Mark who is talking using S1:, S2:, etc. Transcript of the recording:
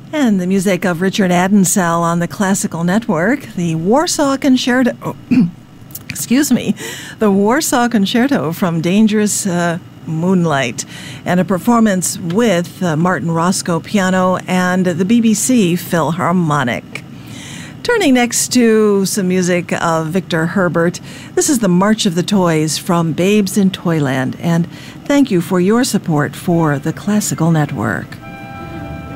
S1: And the music of Richard Adensell on the Classical Network, the Warsaw Concerto, the Warsaw Concerto from Dangerous Moonlight, and a performance with Martin Roscoe piano and the BBC Philharmonic. Turning next to some music of Victor Herbert, this is the March of the Toys from Babes in Toyland, and thank you for your support for the Classical Network.